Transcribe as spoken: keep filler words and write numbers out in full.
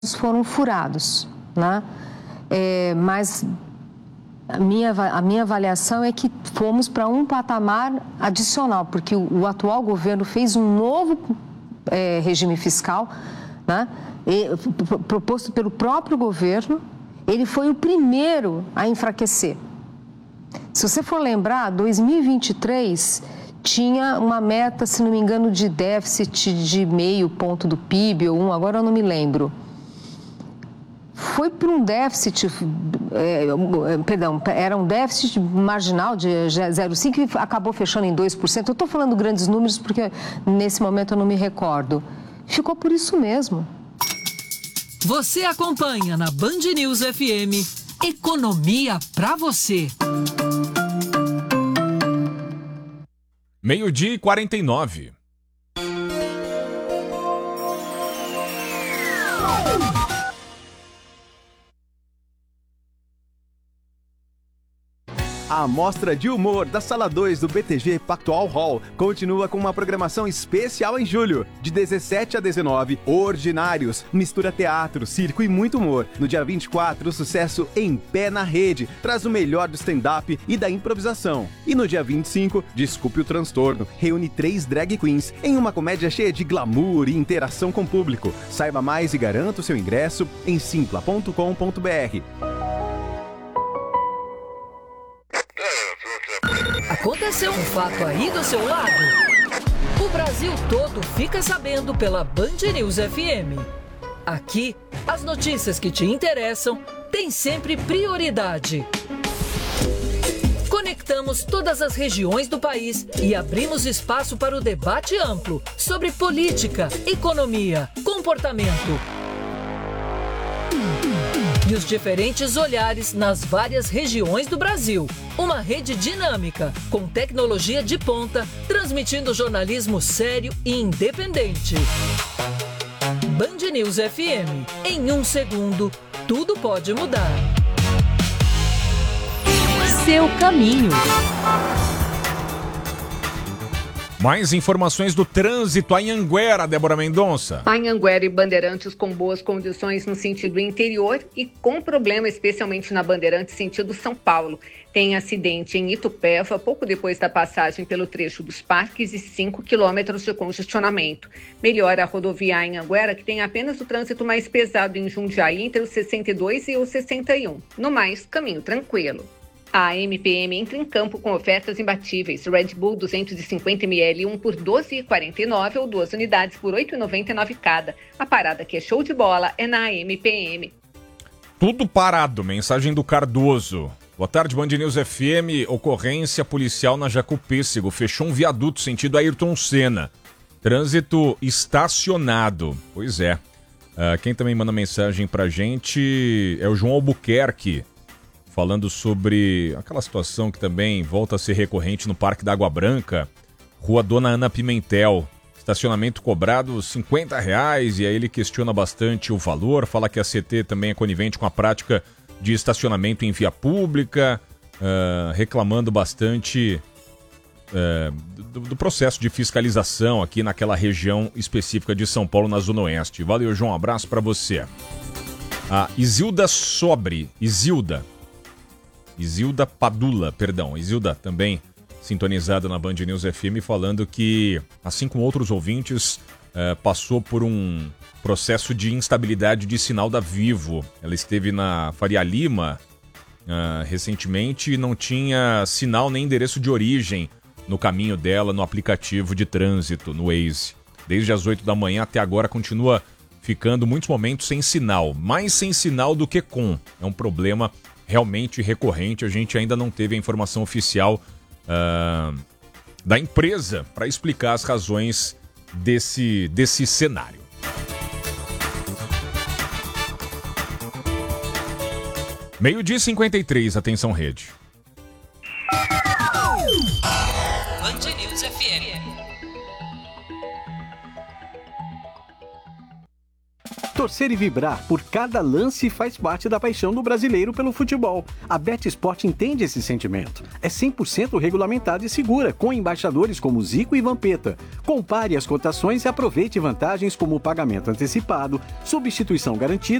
foram furados, né? É, mas a minha, a minha avaliação é que fomos para um patamar adicional, porque o, o atual governo fez um novo é, regime fiscal, né? E, proposto pelo próprio governo. Ele foi o primeiro a enfraquecer. Se você for lembrar, dois mil e vinte e três tinha uma meta, se não me engano, de déficit de meio ponto do P I B ou um, agora eu não me lembro. Foi para um déficit, é, perdão, era um déficit marginal de zero vírgula cinco por cento e acabou fechando em dois por cento. Eu estou falando grandes números porque nesse momento eu não me recordo. Ficou por isso mesmo. Você acompanha na Band News F M Economia pra você. Meio-dia e quarenta e nove. A Mostra de Humor da Sala dois do B T G Pactual Hall continua com uma programação especial em julho. De dezessete a dezenove, Ordinários, mistura teatro, circo e muito humor. No dia vinte e quatro, o sucesso Em Pé na Rede traz o melhor do stand-up e da improvisação. E no dia vinte e cinco, Desculpe o Transtorno, reúne três drag queens em uma comédia cheia de glamour e interação com o público. Saiba mais e garanta o seu ingresso em simpla ponto com ponto b r. Aconteceu um fato aí do seu lado? O Brasil todo fica sabendo pela Band News F M. Aqui, as notícias que te interessam têm sempre prioridade. Conectamos todas as regiões do país e abrimos espaço para o debate amplo sobre política, economia, comportamento e os diferentes olhares nas várias regiões do Brasil. Uma rede dinâmica, com tecnologia de ponta, transmitindo jornalismo sério e independente. Band News F M. Em um segundo, tudo pode mudar. Seu caminho. Mais informações do trânsito em Anhanguera, Débora Mendonça. Anhanguera e Bandeirantes com boas condições no sentido interior e com problema especialmente na Bandeirantes sentido São Paulo. Tem acidente em Itupeva, pouco depois da passagem pelo trecho dos Parques e cinco quilômetros de congestionamento. Melhora a rodovia Anhanguera, que tem apenas o trânsito mais pesado em Jundiaí entre o sessenta e dois e o sessenta e um. No mais, caminho tranquilo. A M P M entra em campo com ofertas imbatíveis. Red Bull duzentos e cinquenta mililitros, um por doze reais e quarenta e nove centavos ou duas unidades por oito reais e noventa e nove centavos cada. A parada que é show de bola é na M P M. Tudo parado, mensagem do Cardoso. Boa tarde, Band News F M. Ocorrência policial na Jacopêssego. Fechou um viaduto sentido Ayrton Senna. Trânsito estacionado. Pois é. Uh, quem também manda mensagem pra gente é o João Albuquerque, falando sobre aquela situação que também volta a ser recorrente no Parque da Água Branca, Rua Dona Ana Pimentel. Estacionamento cobrado cinquenta reais, e aí ele questiona bastante o valor, fala que a C T também é conivente com a prática de estacionamento em via pública, uh, reclamando bastante uh, do, do processo de fiscalização aqui naquela região específica de São Paulo, na Zona Oeste. Valeu, João, um abraço para você. A Isilda Sobre, Isilda, Isilda Padula, perdão, Isilda também sintonizada na Band News F M, falando que, assim como outros ouvintes, eh, passou por um processo de instabilidade de sinal da Vivo. Ela esteve na Faria Lima uh, recentemente e não tinha sinal nem endereço de origem no caminho dela no aplicativo de trânsito, no Waze. Desde as oito da manhã até agora continua ficando muitos momentos sem sinal, mais sem sinal do que com. É um problema realmente recorrente, a gente ainda não teve a informação oficial uh, da empresa para explicar as razões desse, desse cenário. Meio-dia e cinquenta e três, atenção rede. Band News F M. Torcer e vibrar por cada lance faz parte da paixão do brasileiro pelo futebol. A BetSport entende esse sentimento. É cem por cento regulamentada e segura, com embaixadores como Zico e Vampeta. Compare as cotações e aproveite vantagens como pagamento antecipado, substituição garantida